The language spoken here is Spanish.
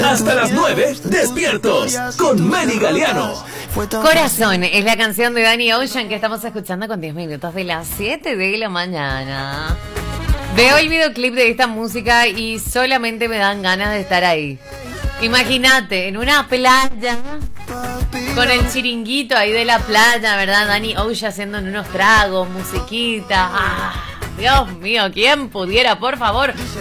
Hasta las 9, despiertos con Meli Galeano. Corazón es la canción de Danny Ocean que estamos escuchando con 10 minutos de las 7 de la mañana. Veo el videoclip de esta música y solamente me dan ganas de estar ahí. Imagínate, en una playa, con el chiringuito ahí de la playa, ¿verdad? Danny Ocean haciendo unos tragos, musiquita. Dios mío, ¿quién pudiera, por favor?